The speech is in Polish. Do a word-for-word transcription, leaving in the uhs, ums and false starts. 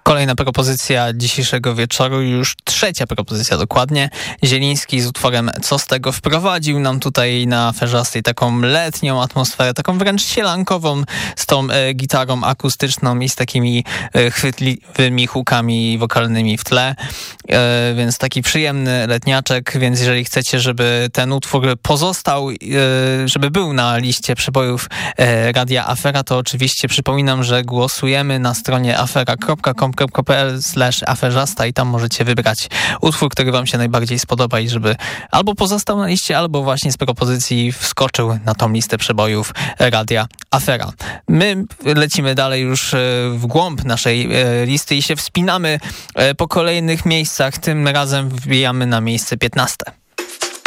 Kolejna propozycja dzisiejszego wieczoru, już trzecia propozycja dokładnie. Zieliński z utworem Co z tego wprowadził nam tutaj na Aferzastej taką letnią atmosferę, taką wręcz sielankową, z tą e, gitarą akustyczną i z takimi e, chwytliwymi hukami wokalnymi w tle, e, więc taki przyjemny letniaczek, więc jeżeli chcecie, żeby ten utwór pozostał, e, żeby był na liście przebojów e, Radia Afera, to oczywiście przypominam, że głosujemy na stronie afera kropka com kropka p l slash aferzasta i tam możecie wybrać utwór, który wam się najbardziej spodoba i żeby albo pozostał na liście, albo właśnie z propozycji wskoczył na tą listę przebojów Radia Afera. My lecimy dalej już w głąb naszej listy i się wspinamy po kolejnych miejscach. Tym razem wbijamy na miejsce piętnaste.